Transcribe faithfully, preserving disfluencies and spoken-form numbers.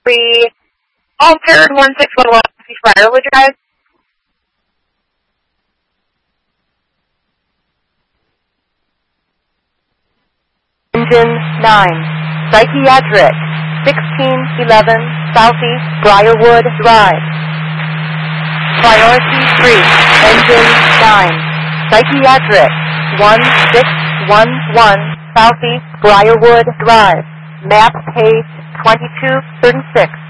three, altered one six one one Briarwood Drive. Engine nine, Psychiatric, sixteen eleven Southeast Briarwood Drive. Priority three, Engine nine, Psychiatric, one six one one Southeast Briarwood Drive. Map page twenty-two thirty-six.